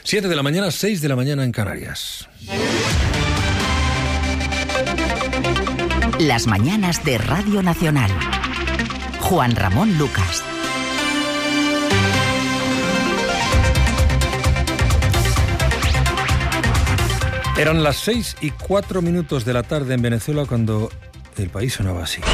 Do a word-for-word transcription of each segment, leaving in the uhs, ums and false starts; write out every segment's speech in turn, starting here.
Siete de la mañana, seis de la mañana en Canarias. Las mañanas de Radio Nacional. Juan Ramón Lucas. Eran las seis y cuatro minutos de la tarde en Venezuela cuando el país sonaba así.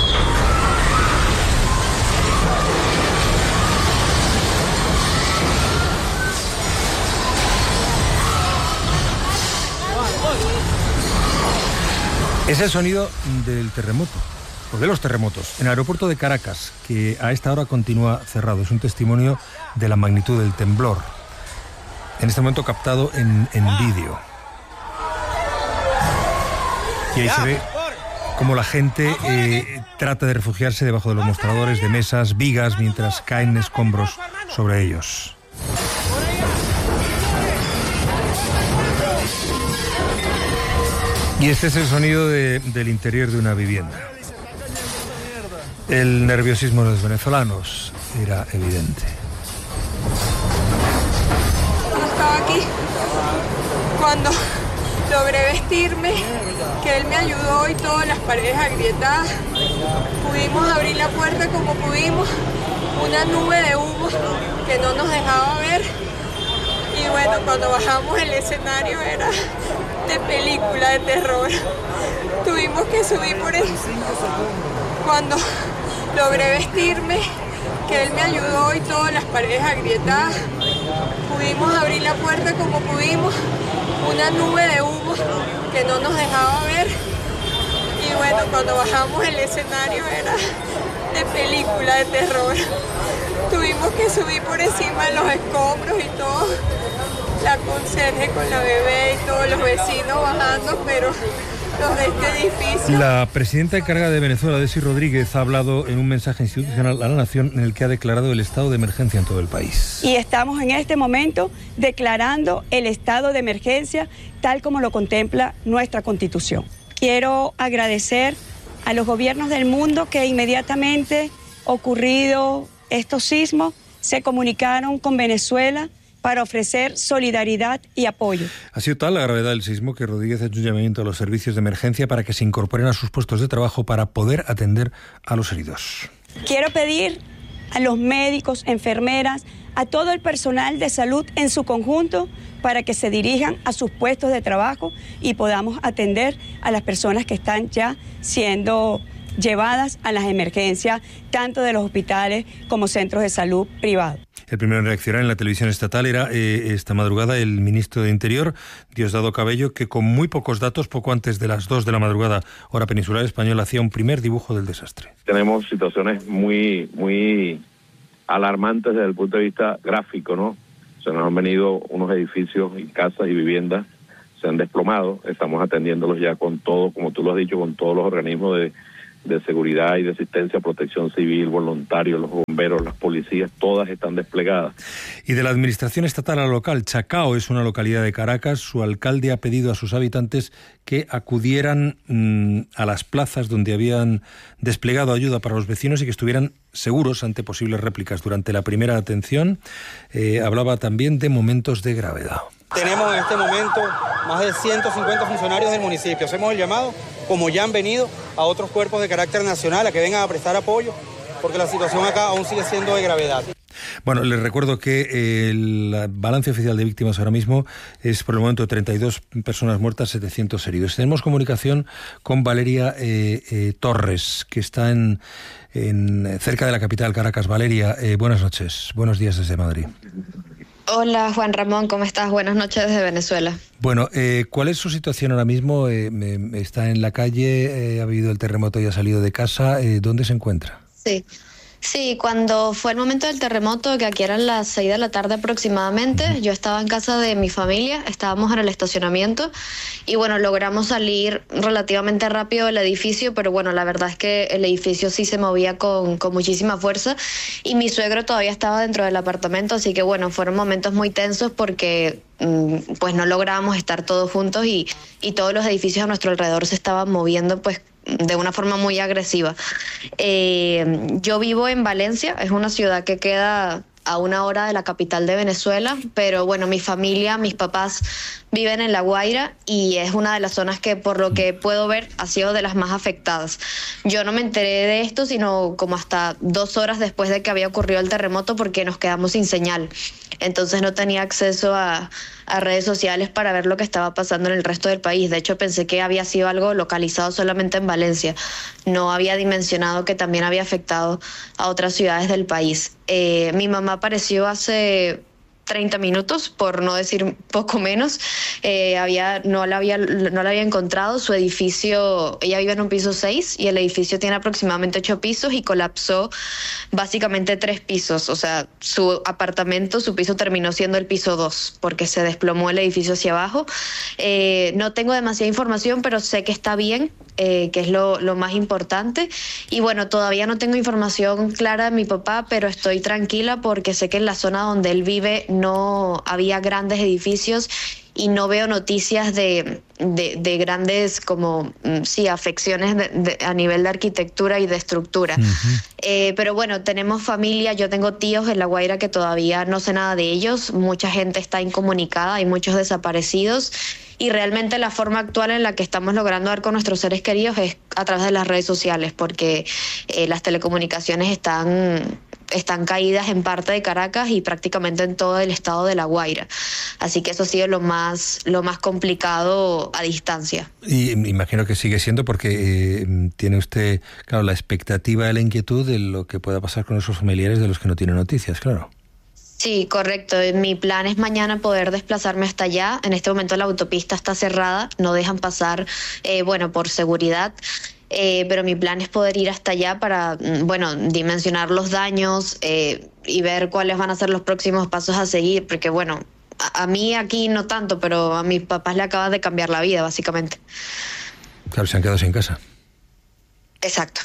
Es el sonido del terremoto, o de los terremotos, en el aeropuerto de Caracas, que a esta hora continúa cerrado. Es un testimonio de la magnitud del temblor, en este momento captado en, en vídeo. Y ahí se ve cómo la gente eh, trata de refugiarse debajo de los mostradores, de mesas, vigas, mientras caen escombros sobre ellos. Y este es el sonido de, del interior de una vivienda. El nerviosismo de los venezolanos era evidente. Estaba aquí cuando logré vestirme, que él me ayudó y todas las paredes agrietadas. Pudimos abrir la puerta como pudimos, una nube de humo que no nos dejaba ver. Y bueno, cuando bajamos el escenario era de película de terror. Tuvimos que subir por él. Cuando logré vestirme, que él me ayudó y todas las paredes agrietadas. Pudimos abrir la puerta como pudimos, una nube de humo que no nos dejaba ver. Y bueno, cuando bajamos el escenario era de película de terror. Tuvimos que subir por encima de los escombros y todo. La conserje con la bebé y todos los vecinos bajando, pero los de este edificio... La presidenta encargada de Venezuela, Desi Rodríguez, ha hablado en un mensaje institucional a la Nación en el que ha declarado el estado de emergencia en todo el país. Y estamos en este momento declarando el estado de emergencia tal como lo contempla nuestra Constitución. Quiero agradecer a los gobiernos del mundo que inmediatamente ocurrido estos sismos se comunicaron con Venezuela para ofrecer solidaridad y apoyo. Ha sido tal la gravedad del sismo que Rodríguez ha hecho un llamamiento a los servicios de emergencia para que se incorporen a sus puestos de trabajo para poder atender a los heridos. Quiero pedir a los médicos, enfermeras, a todo el personal de salud en su conjunto para que se dirijan a sus puestos de trabajo y podamos atender a las personas que están ya siendo llevadas a las emergencias, tanto de los hospitales como centros de salud privados. El primero en reaccionar en la televisión estatal era eh, esta madrugada el ministro de Interior, Diosdado Cabello, que con muy pocos datos, poco antes de las dos de la madrugada, hora peninsular española, hacía un primer dibujo del desastre. Tenemos situaciones muy, muy alarmantes desde el punto de vista gráfico, ¿no? Se nos han venido unos edificios y casas y viviendas, se han desplomado, estamos atendiéndolos ya con todo, como tú lo has dicho, con todos los organismos de de seguridad y de asistencia, protección civil, voluntarios, los bomberos, las policías, todas están desplegadas. Y de la administración estatal a la local, Chacao es una localidad de Caracas. Su alcalde ha pedido a sus habitantes que acudieran mmm, a las plazas donde habían desplegado ayuda para los vecinos y que estuvieran seguros ante posibles réplicas. Durante la primera atención eh, hablaba también de momentos de gravedad. Tenemos en este momento más de ciento cincuenta funcionarios del municipio. Hacemos el llamado, como ya han venido, a otros cuerpos de carácter nacional a que vengan a prestar apoyo, porque la situación acá aún sigue siendo de gravedad. Bueno, les recuerdo que el balance oficial de víctimas ahora mismo es por el momento treinta y dos personas muertas, setecientos heridos. Tenemos comunicación con Valeria eh, eh, Torres, que está en, en cerca de la capital, Caracas. Valeria, eh, buenas noches, buenos días desde Madrid. Hola Juan Ramón, ¿cómo estás? Buenas noches desde Venezuela. Bueno, eh, ¿cuál es su situación ahora mismo? Eh, ¿Está en la calle? Eh, ¿Ha habido el terremoto y ha salido de casa? Eh, ¿Dónde se encuentra? Sí. Sí, cuando fue el momento del terremoto, que aquí eran las seis de la tarde aproximadamente, uh-huh. Yo estaba en casa de mi familia, estábamos en el estacionamiento y bueno, logramos salir relativamente rápido del edificio, pero bueno, la verdad es que el edificio sí se movía con, con muchísima fuerza y mi suegro todavía estaba dentro del apartamento, así que bueno, fueron momentos muy tensos porque pues no lográbamos estar todos juntos y, y todos los edificios a nuestro alrededor se estaban moviendo pues de una forma muy agresiva. Eh, yo vivo en Valencia, es una ciudad que queda a una hora de la capital de Venezuela, pero bueno, mi familia, mis papás viven en La Guaira y es una de las zonas que, por lo que puedo ver, ha sido de las más afectadas. Yo no me enteré de esto sino como hasta dos horas después de que había ocurrido el terremoto, porque nos quedamos sin señal. Entonces no tenía acceso a, a redes sociales para ver lo que estaba pasando en el resto del país. De hecho, pensé que había sido algo localizado solamente en Valencia. No había dimensionado que también había afectado a otras ciudades del país. Eh, mi mamá apareció hace treinta minutos, por no decir poco menos. Eh, había, no, la había, no la había encontrado. Su edificio, ella vive en un piso seis y el edificio tiene aproximadamente ocho pisos y colapsó básicamente tres pisos. O sea, su apartamento, su piso terminó siendo el piso dos porque se desplomó el edificio hacia abajo. Eh, no tengo demasiada información, pero sé que está bien, eh, que es lo, lo más importante. Y bueno, todavía no tengo información clara de mi papá, pero estoy tranquila porque sé que en la zona donde él vive no había grandes edificios y no veo noticias de, de, de grandes como sí afecciones de, de, a nivel de arquitectura y de estructura. Uh-huh. Eh, pero bueno, tenemos familia, yo tengo tíos en La Guaira que todavía no sé nada de ellos, mucha gente está incomunicada, hay muchos desaparecidos y realmente la forma actual en la que estamos logrando dar con nuestros seres queridos es a través de las redes sociales, porque eh, las telecomunicaciones están... están caídas en parte de Caracas y prácticamente en todo el estado de La Guaira. Así que eso ha sido lo más, lo más complicado a distancia. Y me imagino que sigue siendo porque eh, tiene usted, claro, la expectativa y la inquietud de lo que pueda pasar con esos familiares de los que no tienen noticias, claro. Sí, correcto. Mi plan es mañana poder desplazarme hasta allá. En este momento la autopista está cerrada, no dejan pasar, eh, bueno, por seguridad. Eh, pero mi plan es poder ir hasta allá para, bueno, dimensionar los daños eh, y ver cuáles van a ser los próximos pasos a seguir, porque bueno, a, a mí aquí no tanto, pero a mis papás le acaba de cambiar la vida, básicamente. Claro, se han quedado sin casa. Exacto.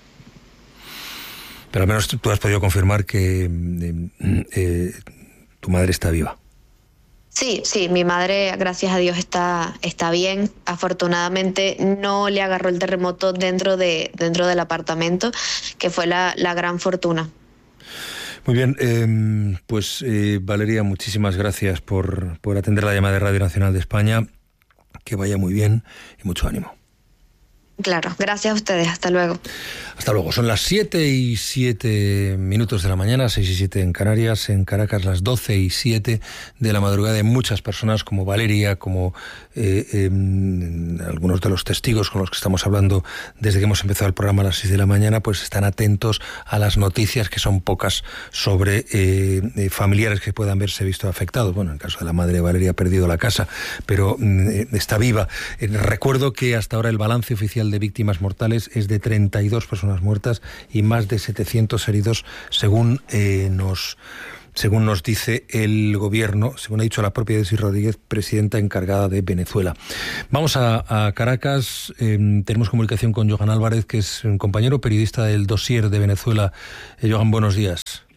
Pero al menos tú has podido confirmar que eh, eh, tu madre está viva. Sí, sí, mi madre, gracias a Dios, está, está bien. Afortunadamente no le agarró el terremoto dentro de, dentro del apartamento, que fue la, la gran fortuna. Muy bien, eh, pues eh, Valeria, muchísimas gracias por, por atender la llamada de Radio Nacional de España. Que vaya muy bien y mucho ánimo. Claro, gracias a ustedes, hasta luego. Hasta luego, son las siete y siete minutos de la mañana, seis y siete en Canarias, en Caracas las doce y siete de la madrugada. De muchas personas como Valeria, como eh, eh, algunos de los testigos con los que estamos hablando desde que hemos empezado el programa a las seis de la mañana, pues están atentos a las noticias, que son pocas, sobre eh, eh, familiares que puedan verse visto afectados. Bueno, en el caso de la madre de Valeria ha perdido la casa, pero eh, está viva. Eh, recuerdo que hasta ahora el balance oficial de víctimas mortales es de treinta y dos personas muertas y más de setecientos heridos, según eh, nos según nos dice el gobierno, según ha dicho la propia Desi Rodríguez, presidenta encargada de Venezuela. Vamos a, a Caracas, eh, tenemos comunicación con Johan Álvarez, que es un compañero periodista del Dossier de Venezuela. Eh, Johan, buenos días.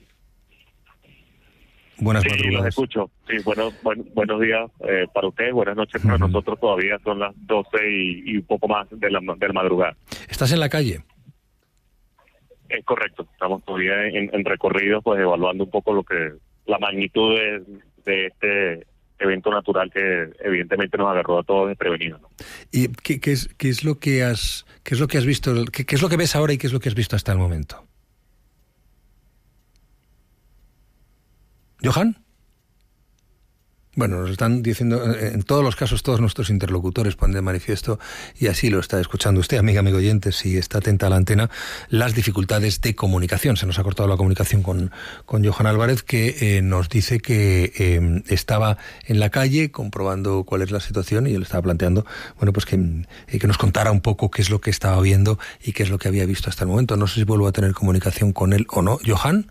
Buenas sí, madrugadas. Los escucho. Sí, bueno, bueno, buenos días eh, para ustedes, buenas noches para uh-huh. nosotros. Todavía son las doce y, y un poco más de la, de la madrugada. ¿Estás en la calle? Es correcto, estamos todavía en, en recorrido, pues evaluando un poco lo que la magnitud de, de este evento natural que evidentemente nos agarró a todos desprevenidos, ¿no? ¿Y qué, qué es qué es lo que has qué es lo que has visto, qué, qué es lo que ves ahora y qué es lo que has visto hasta el momento? ¿Johan? Bueno, nos están diciendo, en todos los casos, todos nuestros interlocutores ponen de manifiesto, y así lo está escuchando usted, amiga, amigo oyente, si está atenta a la antena, las dificultades de comunicación. Se nos ha cortado la comunicación con, con Johan Álvarez, que eh, nos dice que eh, estaba en la calle comprobando cuál es la situación, y él estaba planteando, bueno, pues que, eh, que nos contara un poco qué es lo que estaba viendo y qué es lo que había visto hasta el momento. No sé si vuelvo a tener comunicación con él o no. ¿Johan?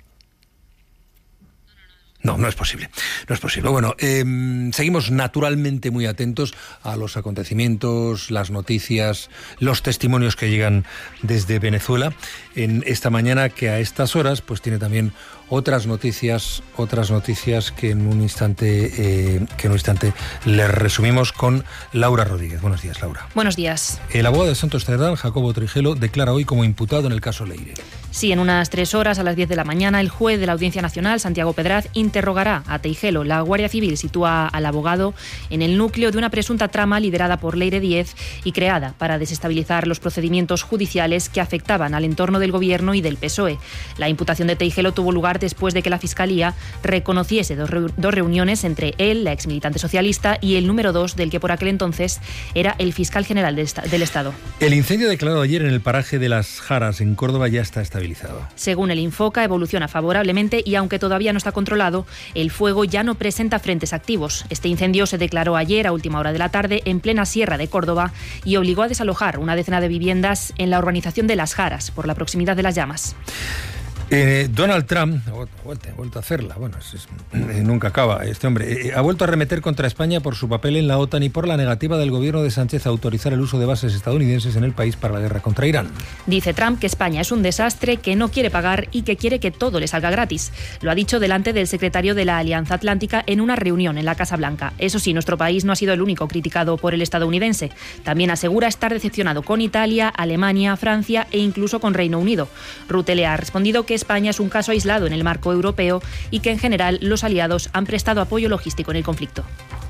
No, no es posible, no es posible. Bueno, eh, seguimos naturalmente muy atentos a los acontecimientos, las noticias, los testimonios que llegan desde Venezuela en esta mañana, que a estas horas pues tiene también otras noticias, otras noticias que en un instante, eh, que en un instante les resumimos con Laura Rodríguez. Buenos días, Laura. Buenos días. El abogado de Santos Cerdán, Jacobo Trigelo, declara hoy como imputado en el caso Leire. Sí, en unas tres horas, a las diez de la mañana, el juez de la Audiencia Nacional, Santiago Pedraz, interrogará a Trigelo. La Guardia Civil sitúa al abogado en el núcleo de una presunta trama liderada por Leire Díez y creada para desestabilizar los procedimientos judiciales que afectaban al entorno del Gobierno y del P S O E. La imputación de Trigelo tuvo lugar después de que la Fiscalía reconociese dos, re- dos reuniones entre él, la exmilitante socialista, y el número dos, del que por aquel entonces era el fiscal general de esta- del Estado. El incendio declarado ayer en el paraje de Las Jaras, en Córdoba, ya está estabilizado. Según el Infoca, evoluciona favorablemente y aunque todavía no está controlado, el fuego ya no presenta frentes activos. Este incendio se declaró ayer a última hora de la tarde en plena sierra de Córdoba y obligó a desalojar una decena de viviendas en la urbanización de Las Jaras por la proximidad de las llamas. Eh, Donald Trump ha vuelto, ha vuelto a hacerla, bueno, es, es, eh, nunca acaba este hombre, eh, ha vuelto a arremeter contra España por su papel en la OTAN y por la negativa del gobierno de Sánchez a autorizar el uso de bases estadounidenses en el país para la guerra contra Irán. Dice Trump que España es un desastre, que no quiere pagar y que quiere que todo le salga gratis. Lo ha dicho delante del secretario de la Alianza Atlántica en una reunión en la Casa Blanca. Eso sí, nuestro país no ha sido el único criticado por el estadounidense. También asegura estar decepcionado con Italia, Alemania, Francia e incluso con Reino Unido. Rutte le ha respondido que España es un caso aislado en el marco europeo y que en general los aliados han prestado apoyo logístico en el conflicto.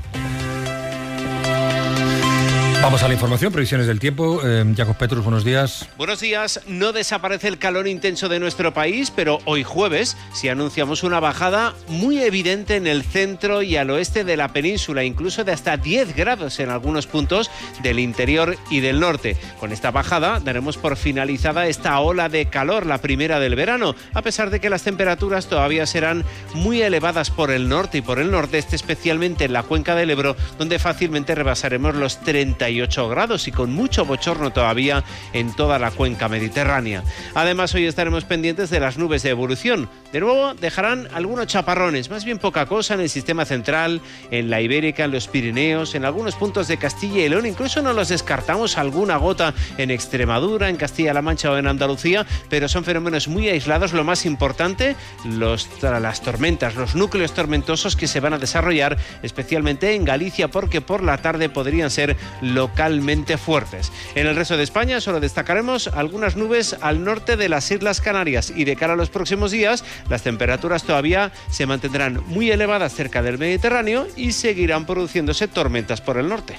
Vamos a la información, previsiones del tiempo. Eh, Jacob Petrus, buenos días. Buenos días. No desaparece el calor intenso de nuestro país, pero hoy jueves sí anunciamos una bajada muy evidente en el centro y al oeste de la península, incluso de hasta diez grados en algunos puntos del interior y del norte. Con esta bajada daremos por finalizada esta ola de calor, la primera del verano, a pesar de que las temperaturas todavía serán muy elevadas por el norte y por el nordeste, especialmente en la cuenca del Ebro, donde fácilmente rebasaremos los treinta y ocho grados y con mucho bochorno todavía en toda la cuenca mediterránea. Además, hoy estaremos pendientes de las nubes de evolución. De nuevo, dejarán algunos chaparrones, más bien poca cosa en el sistema central, en la Ibérica, en los Pirineos, en algunos puntos de Castilla y León. Incluso no los descartamos alguna gota en Extremadura, en Castilla-La Mancha o en Andalucía, pero son fenómenos muy aislados. Lo más importante, los, las tormentas, los núcleos tormentosos que se van a desarrollar, especialmente en Galicia, porque por la tarde podrían ser localmente fuertes. En el resto de España solo destacaremos algunas nubes al norte de las Islas Canarias y de cara a los próximos días las temperaturas todavía se mantendrán muy elevadas cerca del Mediterráneo y seguirán produciéndose tormentas por el norte.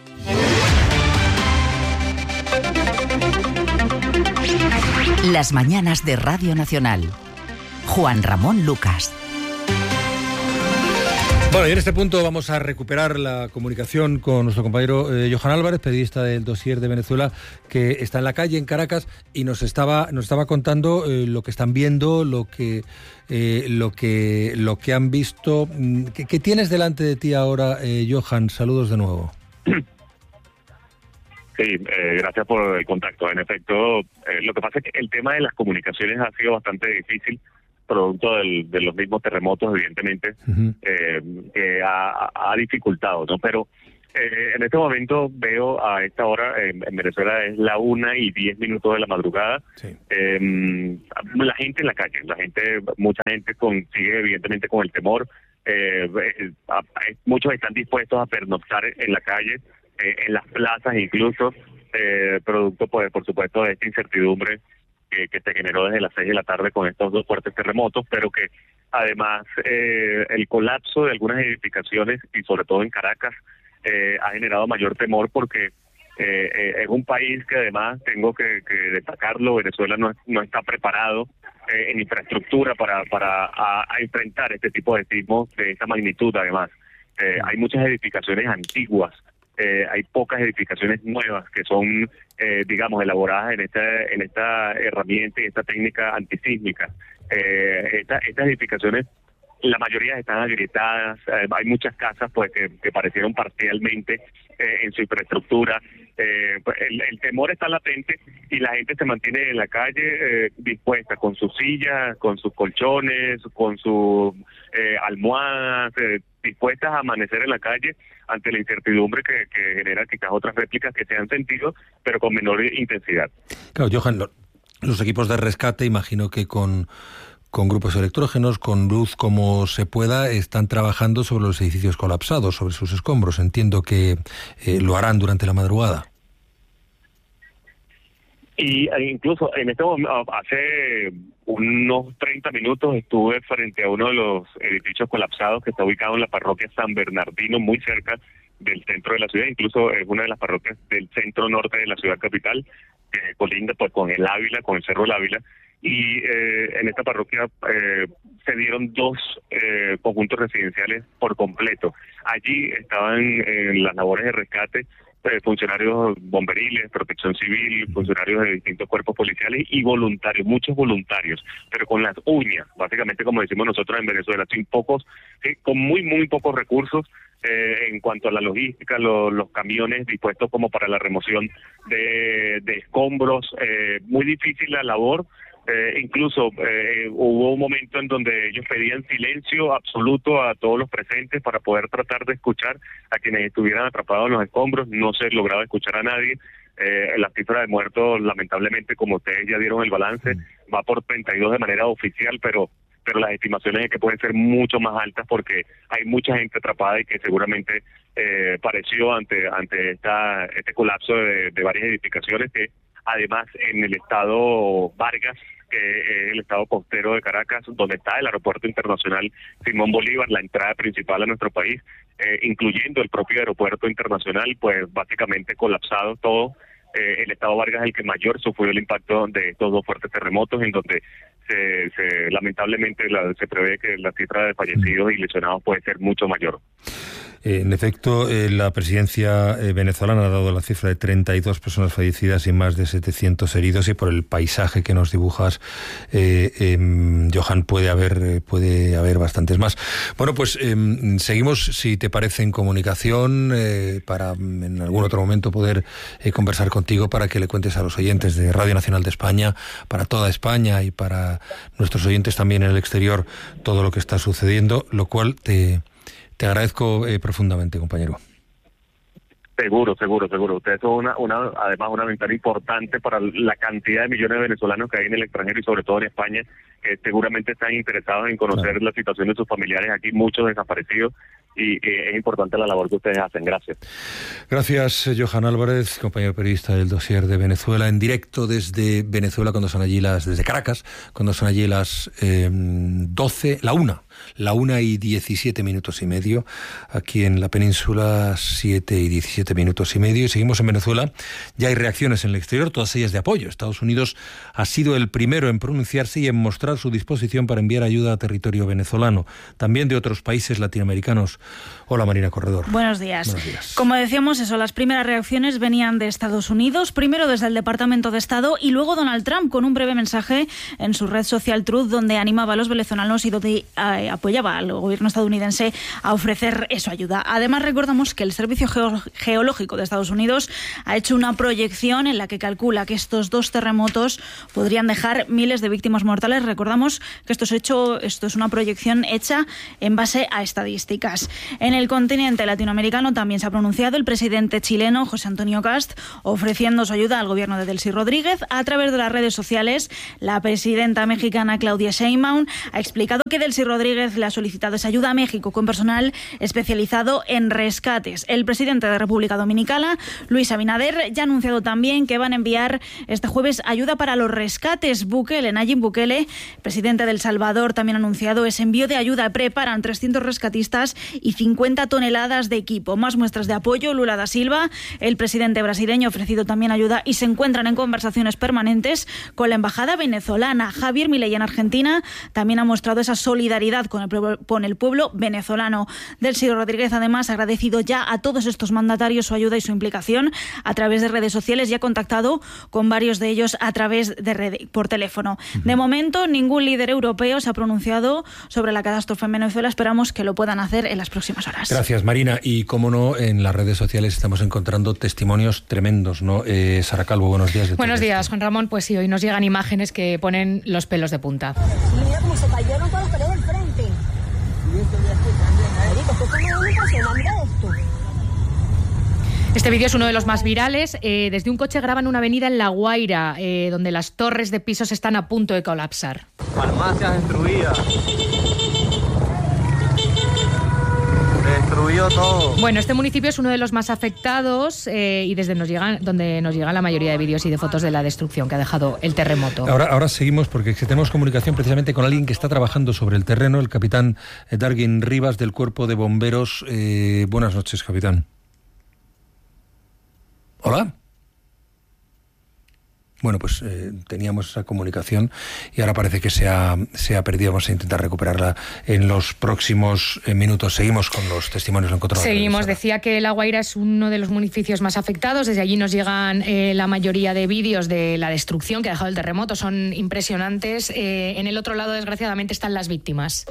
Las mañanas de Radio Nacional. Juan Ramón Lucas. Bueno, y en este punto vamos a recuperar la comunicación con nuestro compañero eh, Johan Álvarez, periodista del Dossier de Venezuela, que está en la calle en Caracas y nos estaba nos estaba contando eh, lo que están viendo, lo que eh, lo que lo que han visto. ¿Qué, qué tienes delante de ti ahora, eh, Johan? Saludos de nuevo. Sí, eh, gracias por el contacto. En efecto, eh, lo que pasa es que el tema de las comunicaciones ha sido bastante difícil, producto del, de los mismos terremotos, evidentemente, uh-huh. eh, que ha, ha dificultado, ¿no? Pero eh, en este momento veo a esta hora, eh, en Venezuela es la una y diez minutos de la madrugada, sí. eh, la gente en la calle, la gente, mucha gente con, sigue evidentemente con el temor, eh, eh, muchos están dispuestos a pernoctar en la calle, eh, en las plazas incluso, eh, producto, pues, por supuesto, de esta incertidumbre Que, que se generó desde las seis de la tarde con estos dos fuertes terremotos, pero que además eh, el colapso de algunas edificaciones y sobre todo en Caracas eh, ha generado mayor temor porque eh, eh, es un país que además, tengo que, que destacarlo, Venezuela no, no está preparado eh, en infraestructura para, para a, a enfrentar este tipo de sismos de esta magnitud además. Eh, hay muchas edificaciones antiguas, Eh, hay pocas edificaciones nuevas que son, eh, digamos, elaboradas en esta en esta herramienta y esta técnica antisísmica. Eh, esta, estas edificaciones, la mayoría están agrietadas, eh, hay muchas casas pues que, que parecieron parcialmente eh, en su infraestructura. Eh, el, el temor está latente y la gente se mantiene en la calle eh, dispuesta con sus sillas, con sus colchones, con sus eh, almohadas, eh, dispuestas a amanecer en la calle ante la incertidumbre que, que genera quizás otras réplicas que se han sentido, pero con menor intensidad. Claro, Johan, lo, los equipos de rescate, imagino que con con grupos electrógenos, con luz como se pueda, están trabajando sobre los edificios colapsados, sobre sus escombros. Entiendo que eh, lo harán durante la madrugada. Y incluso en este momento, hace unos treinta minutos estuve frente a uno de los edificios colapsados que está ubicado en la parroquia San Bernardino, muy cerca del centro de la ciudad. Incluso es una de las parroquias del centro norte de la ciudad capital, eh, colinda pues con el Ávila, con el Cerro del Ávila. Y eh, en esta parroquia eh, se dieron dos eh, conjuntos residenciales por completo. Allí estaban en las labores de rescate funcionarios bomberiles, protección civil, funcionarios de distintos cuerpos policiales y voluntarios, muchos voluntarios, pero con las uñas, básicamente como decimos nosotros en Venezuela, sin pocos, eh, con muy, muy pocos recursos eh, en cuanto a la logística, lo, los camiones dispuestos como para la remoción de, de escombros, eh, muy difícil la labor. Eh, incluso eh, hubo un momento en donde ellos pedían silencio absoluto a todos los presentes para poder tratar de escuchar a quienes estuvieran atrapados en los escombros. No se lograba escuchar a nadie. Eh, la cifra de muertos, lamentablemente, como ustedes ya dieron el balance, va por treinta y dos de manera oficial, pero pero las estimaciones es que pueden ser mucho más altas porque hay mucha gente atrapada y que seguramente eh, pareció ante ante esta este colapso de, de varias edificaciones que además en el estado Vargas, que es el estado costero de Caracas, donde está el aeropuerto internacional Simón Bolívar, la entrada principal a nuestro país, eh, incluyendo el propio aeropuerto internacional, pues básicamente colapsado todo. Eh, el estado Vargas es el que mayor sufrió el impacto de estos dos fuertes terremotos, en donde se, se lamentablemente la, se prevé que la cifra de fallecidos y lesionados puede ser mucho mayor. En efecto, eh, la presidencia eh, venezolana ha dado la cifra de treinta y dos personas fallecidas y más de setecientos heridos, y por el paisaje que nos dibujas, eh, eh, Johan, puede haber eh, puede haber bastantes más. Bueno, pues eh, seguimos, si te parece, en comunicación eh, para en algún otro momento poder eh, conversar contigo para que le cuentes a los oyentes de Radio Nacional de España, para toda España y para nuestros oyentes también en el exterior, todo lo que está sucediendo, lo cual te... Te agradezco eh, profundamente, compañero. Seguro, seguro, seguro. Ustedes son una, una, además una ventana importante para la cantidad de millones de venezolanos que hay en el extranjero y sobre todo en España, que seguramente están interesados en conocer claro. la situación de sus familiares aquí, muchos desaparecidos, y, y es importante la labor que ustedes hacen. Gracias. Gracias, Johan Álvarez, compañero periodista del Dossier de Venezuela, en directo desde Venezuela, cuando son allí las, desde Caracas, cuando son allí las eh, doce, la una. La una y diecisiete minutos y medio, aquí en la península siete y diecisiete minutos y medio, y seguimos en Venezuela. Ya hay reacciones en el exterior, todas ellas de apoyo. Estados Unidos ha sido el primero en pronunciarse y en mostrar su disposición para enviar ayuda a territorio venezolano, también de otros países latinoamericanos. Hola, Marina Corredor. Buenos días. Buenos días. Como decíamos, eso, las primeras reacciones venían de Estados Unidos, primero desde el Departamento de Estado y luego Donald Trump con un breve mensaje en su red social Truth, donde animaba a los venezolanos y donde eh, apoyaba al gobierno estadounidense a ofrecer su ayuda. Además, recordamos que el Servicio Geo- Geológico de Estados Unidos ha hecho una proyección en la que calcula que estos dos terremotos podrían dejar miles de víctimas mortales. Recordamos que esto es, hecho, esto es una proyección hecha en base a estadísticas. En el continente latinoamericano también se ha pronunciado el presidente chileno José Antonio Kast, ofreciendo su ayuda al gobierno de Delcy Rodríguez. A través de las redes sociales, la presidenta mexicana Claudia Sheinbaum ha explicado que Delcy Rodríguez le ha solicitado esa ayuda a México con personal especializado en rescates. El presidente de República Dominicana, Luis Abinader, ya ha anunciado también que van a enviar este jueves ayuda para los rescates. Bukele, Nayib Bukele, presidente de El Salvador, también ha anunciado ese envío de ayuda. Preparan trescientos rescatistas y cincuenta toneladas de equipo. Más muestras de apoyo. Lula da Silva, el presidente brasileño, ha ofrecido también ayuda y se encuentran en conversaciones permanentes con la embajada venezolana. Javier Milei en Argentina también ha mostrado esa solidaridad con el, con el pueblo venezolano. Delcy Rodríguez, además, ha agradecido ya a todos estos mandatarios su ayuda y su implicación a través de redes sociales y ha contactado con varios de ellos a través de red, por teléfono. Uh-huh. De momento, ningún líder europeo se ha pronunciado sobre la catástrofe en Venezuela. Esperamos que lo puedan hacer en las próximas horas. Gracias, Marina. Y cómo no, en las redes sociales estamos encontrando testimonios tremendos, ¿no? Eh, Sara Calvo, buenos días. De buenos días, esto. Juan Ramón. Pues sí, hoy nos llegan imágenes que ponen los pelos de punta. Y mira cómo se cayeron todas las paredes del frente. Marico, ¿qué fue muy impresionante esto? Este vídeo es uno de los más virales. Eh, desde un coche graban una avenida en La Guaira, eh, donde las torres de pisos están a punto de colapsar. Farmacias destruidas. Destruyó todo. Bueno, este municipio es uno de los más afectados eh, y desde nos llegan, donde nos llegan la mayoría de vídeos y de fotos de la destrucción que ha dejado el terremoto. Ahora, ahora seguimos porque tenemos comunicación precisamente con alguien que está trabajando sobre el terreno, el capitán Darguin Rivas del Cuerpo de Bomberos. Eh, buenas noches, capitán. ¿Hola? Bueno, pues eh, teníamos esa comunicación y ahora parece que se ha, se ha perdido. Vamos a intentar recuperarla en los próximos eh, minutos. Seguimos con los testimonios encontrados. Seguimos. Decía que La Guaira es uno de los municipios más afectados. Desde allí nos llegan eh, la mayoría de vídeos de la destrucción que ha dejado el terremoto. Son impresionantes. Eh, en el otro lado, desgraciadamente, están las víctimas.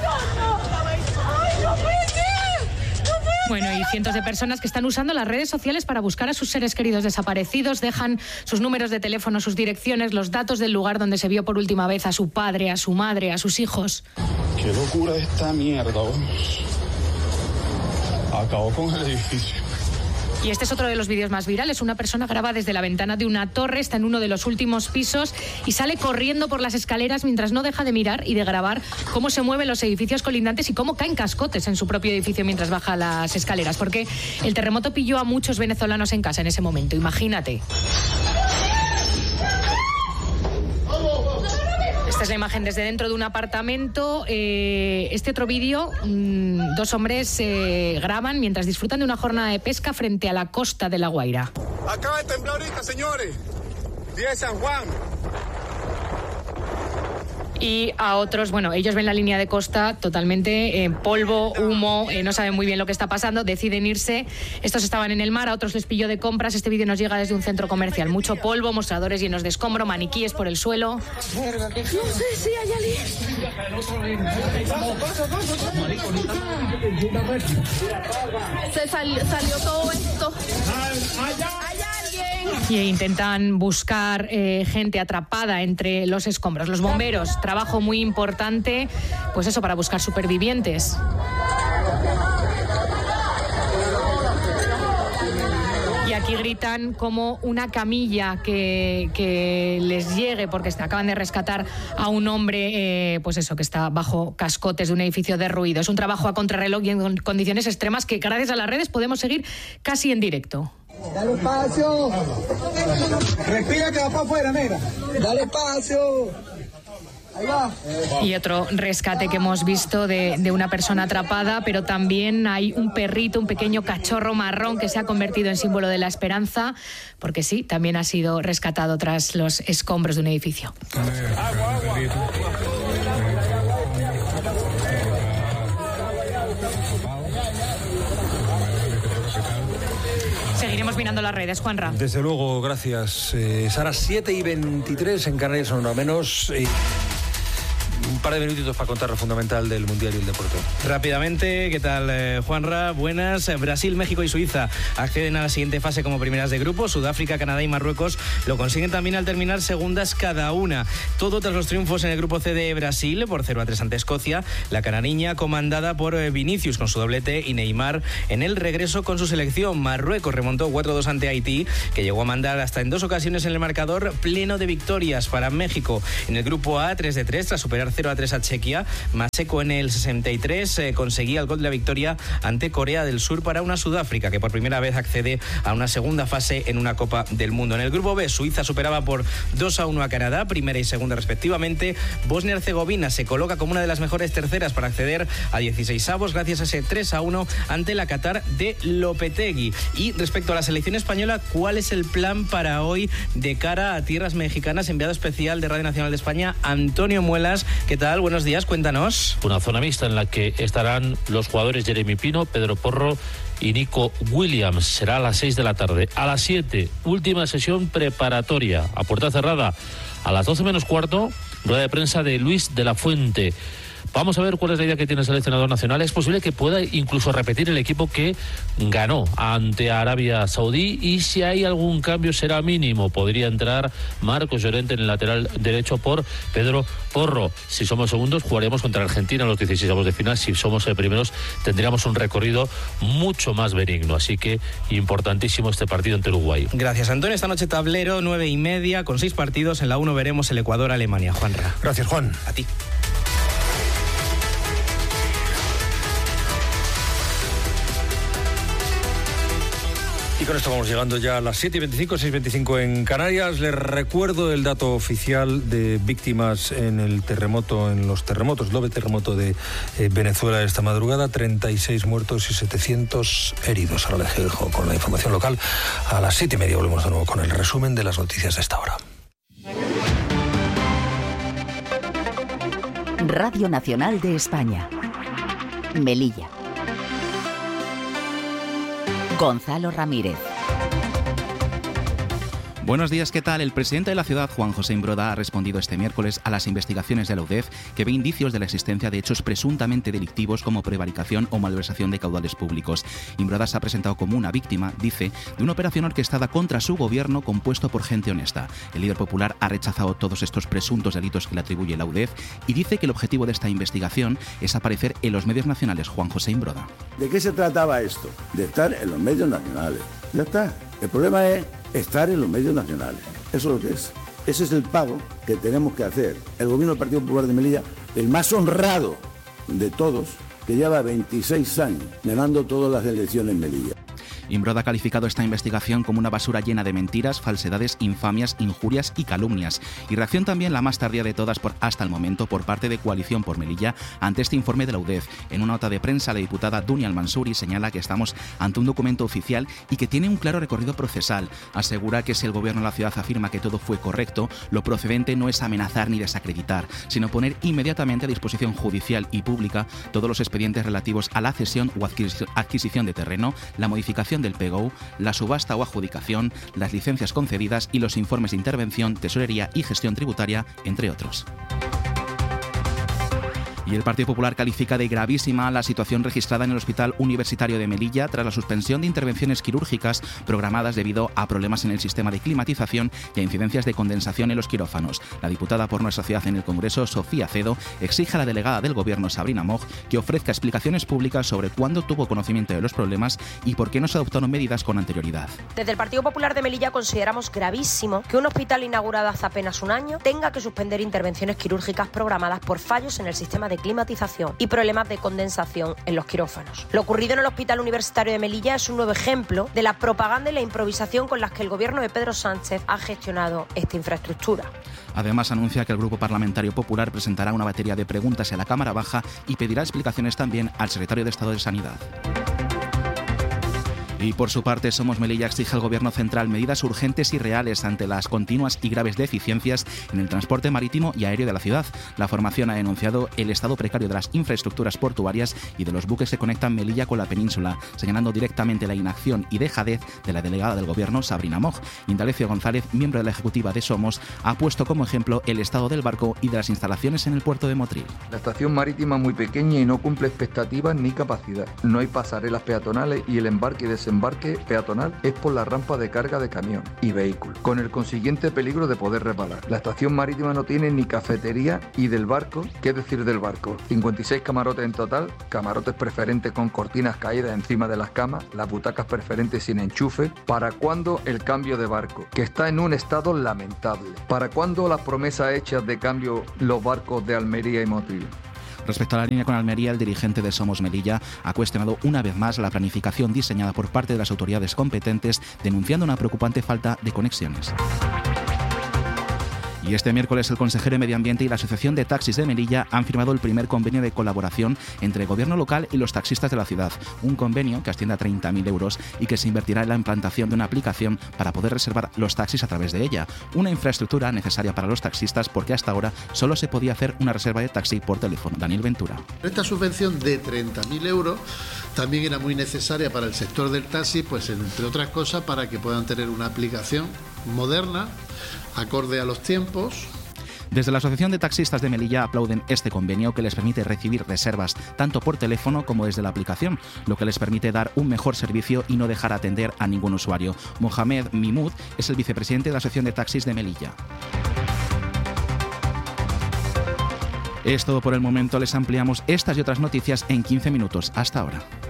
Bueno, y cientos de personas que están usando las redes sociales para buscar a sus seres queridos desaparecidos. Dejan sus números de teléfono, sus direcciones, los datos del lugar donde se vio por última vez a su padre, a su madre, a sus hijos. Qué locura esta mierda. Acabó con el edificio. Y este es otro de los vídeos más virales. Una persona graba desde la ventana de una torre, está en uno de los últimos pisos y sale corriendo por las escaleras mientras no deja de mirar y de grabar cómo se mueven los edificios colindantes y cómo caen cascotes en su propio edificio mientras baja las escaleras. Porque el terremoto pilló a muchos venezolanos en casa en ese momento, imagínate. Esta es la imagen desde dentro de un apartamento. Eh, este otro vídeo, mmm, dos hombres eh, graban mientras disfrutan de una jornada de pesca frente a la costa de La Guaira. Acaba de temblar ahorita, señores. Día de San Juan. Y a otros, bueno, ellos ven la línea de costa totalmente en eh, polvo, humo, eh, no saben muy bien lo que está pasando, deciden irse. Estos estaban en el mar, a otros les pilló de compras. Este vídeo nos llega desde un centro comercial. Mucho polvo, mostradores llenos de escombro, maniquíes por el suelo. No sé si hay alguien. Se salió, salió todo esto. Hay alguien. Y intentan buscar eh, gente atrapada entre los escombros. Los bomberos, trabajo muy importante, pues eso, para buscar supervivientes. Y aquí gritan como una camilla que, que les llegue, porque acaban de rescatar a un hombre, eh, pues eso, que está bajo cascotes de un edificio derruido. Es un trabajo a contrarreloj y en condiciones extremas que gracias a las redes podemos seguir casi en directo. Dale espacio. Respira que va para afuera, mira. Dale espacio. Ahí va. Y otro rescate que hemos visto de, de una persona atrapada, pero también hay un perrito, un pequeño cachorro marrón que se ha convertido en símbolo de la esperanza, porque sí, también ha sido rescatado tras los escombros de un edificio. Agua, agua. Seguiremos mirando las redes, Juanra. Desde luego, gracias. Eh, Sara, siete y veintitrés en Canarias, son una menos. Eh, un par de minutitos para contar lo fundamental del Mundial y el deporte. Rápidamente, ¿qué tal, eh, Juanra? Buenas. Brasil, México y Suiza acceden a la siguiente fase como primeras de grupo. Sudáfrica, Canadá y Marruecos lo consiguen también al terminar segundas cada una. Todo tras los triunfos en el grupo C de Brasil por cero a tres ante Escocia. La canariña comandada por Vinicius con su doblete y Neymar en el regreso con su selección. Marruecos remontó cuatro a dos ante Haití, que llegó a mandar hasta en dos ocasiones en el marcador, pleno de victorias para México. En el grupo A, tres de tres tras superar cero a tres a Chequia. Maseco en el sesenta y tres eh, conseguía el gol de la victoria ante Corea del Sur para una Sudáfrica que por primera vez accede a una segunda fase en una Copa del Mundo. En el grupo B, Suiza superaba por dos a uno a Canadá, primera y segunda respectivamente. Bosnia-Herzegovina se coloca como una de las mejores terceras para acceder a dieciseisavos gracias a ese tres a uno ante la Qatar de Lopetegui. Y respecto a la selección española, ¿cuál es el plan para hoy de cara a tierras mexicanas? Enviado especial de Radio Nacional de España, Antonio Muelas. ¿Qué tal? Buenos días, cuéntanos. Una zona mixta en la que estarán los jugadores Jeremy Pino, Pedro Porro y Nico Williams. Será a las seis de la tarde. A las siete, última sesión preparatoria, a puerta cerrada. A las doce menos cuarto, rueda de prensa de Luis de la Fuente. Vamos a ver cuál es la idea que tiene el seleccionador nacional. Es posible que pueda incluso repetir el equipo que ganó ante Arabia Saudí, y si hay algún cambio será mínimo. Podría entrar Marcos Llorente en el lateral derecho por Pedro Porro. Si somos segundos, jugaremos contra Argentina en los dieciséisavos de final. Si somos eh, primeros, tendríamos un recorrido mucho más benigno. Así que importantísimo este partido ante Uruguay. Gracias, Antonio. Esta noche tablero, nueve y media, con seis partidos. En la uno veremos el Ecuador-Alemania. Juanra. Gracias, Juan. A ti. Y con esto vamos llegando ya a las siete y veinticinco, seis y veinticinco en Canarias. Les recuerdo el dato oficial de víctimas en el terremoto, en los terremotos, el doble terremoto de eh, Venezuela esta madrugada: treinta y seis muertos y setecientos heridos. Ahora les dejo con la información local. A las siete y media volvemos de nuevo con el resumen de las noticias de esta hora. Radio Nacional de España. Melilla. Gonzalo Ramírez. Buenos días, ¿qué tal? El presidente de la ciudad, Juan José Imbroda, ha respondido este miércoles a las investigaciones de la U D E F que ve indicios de la existencia de hechos presuntamente delictivos como prevaricación o malversación de caudales públicos. Imbroda se ha presentado como una víctima, dice, de una operación orquestada contra su gobierno compuesto por gente honesta. El líder popular ha rechazado todos estos presuntos delitos que le atribuye la U D E F y dice que el objetivo de esta investigación es aparecer en los medios nacionales. Juan José Imbroda. ¿De qué se trataba esto? De estar en los medios nacionales. Ya está. El problema es estar en los medios nacionales. Eso es lo que es. Ese es el pago que tenemos que hacer. El gobierno del Partido Popular de Melilla, el más honrado de todos, que lleva veintiséis años ganando todas las elecciones en Melilla. Imbroda ha calificado esta investigación como una basura llena de mentiras, falsedades, infamias, injurias y calumnias. Y reacción también, la más tardía de todas por, hasta el momento, por parte de Coalición por Melilla ante este informe de la U D E F. En una nota de prensa, la diputada Dunia Al-Mansuri señala que estamos ante un documento oficial y que tiene un claro recorrido procesal. Asegura que si el gobierno de la ciudad afirma que todo fue correcto, lo procedente no es amenazar ni desacreditar, sino poner inmediatamente a disposición judicial y pública todos los expedientes relativos a la cesión o adquisición de terreno, la modificación del P G O, la subasta o adjudicación, las licencias concedidas y los informes de intervención, tesorería y gestión tributaria, entre otros. Y el Partido Popular califica de gravísima la situación registrada en el Hospital Universitario de Melilla tras la suspensión de intervenciones quirúrgicas programadas debido a problemas en el sistema de climatización y a incidencias de condensación en los quirófanos. La diputada por Nuestra Ciudad en el Congreso, Sofía Cedo, exige a la delegada del Gobierno, Sabrina Moj, que ofrezca explicaciones públicas sobre cuándo tuvo conocimiento de los problemas y por qué no se adoptaron medidas con anterioridad. Desde el Partido Popular de Melilla consideramos gravísimo que un hospital inaugurado hace apenas un año tenga que suspender intervenciones quirúrgicas programadas por fallos en el sistema de climatización y problemas de condensación en los quirófanos. Lo ocurrido en el Hospital Universitario de Melilla es un nuevo ejemplo de la propaganda y la improvisación con las que el gobierno de Pedro Sánchez ha gestionado esta infraestructura. Además, anuncia que el Grupo Parlamentario Popular presentará una batería de preguntas en la Cámara Baja y pedirá explicaciones también al secretario de Estado de Sanidad. Y por su parte, Somos Melilla exige al Gobierno central medidas urgentes y reales ante las continuas y graves deficiencias en el transporte marítimo y aéreo de la ciudad. La formación ha denunciado el estado precario de las infraestructuras portuarias y de los buques que conectan Melilla con la península, señalando directamente la inacción y dejadez de la delegada del Gobierno, Sabrina Moj. Indalecio González, miembro de la ejecutiva de Somos, ha puesto como ejemplo el estado del barco y de las instalaciones en el puerto de Motril. La estación marítima es muy pequeña y no cumple expectativas ni capacidad. No hay pasarelas peatonales y el embarque y desembarque peatonal es por la rampa de carga de camión y vehículos, con el consiguiente peligro de poder resbalar. La estación marítima no tiene ni cafetería y del barco, ¿qué decir del barco? cincuenta y seis camarotes en total, camarotes preferentes con cortinas caídas encima de las camas, las butacas preferentes sin enchufe. ¿Para cuándo el cambio de barco, que está en un estado lamentable? ¿Para cuándo las promesas hechas de cambio los barcos de Almería y Motril? Respecto a la línea con Almería, el dirigente de Somos Melilla ha cuestionado una vez más la planificación diseñada por parte de las autoridades competentes, denunciando una preocupante falta de conexiones. Y este miércoles el consejero de Medio Ambiente y la Asociación de Taxis de Melilla han firmado el primer convenio de colaboración entre el gobierno local y los taxistas de la ciudad. Un convenio que asciende a treinta mil euros y que se invertirá en la implantación de una aplicación para poder reservar los taxis a través de ella. Una infraestructura necesaria para los taxistas porque hasta ahora solo se podía hacer una reserva de taxi por teléfono. Daniel Ventura. Esta subvención de treinta mil euros también era muy necesaria para el sector del taxi, pues entre otras cosas para que puedan tener una aplicación moderna, acorde a los tiempos. Desde la Asociación de Taxistas de Melilla aplauden este convenio que les permite recibir reservas tanto por teléfono como desde la aplicación, lo que les permite dar un mejor servicio y no dejar atender a ningún usuario. Mohamed Mimud es el vicepresidente de la Asociación de Taxis de Melilla. Es todo por el momento, les ampliamos estas y otras noticias en quince minutos. Hasta ahora.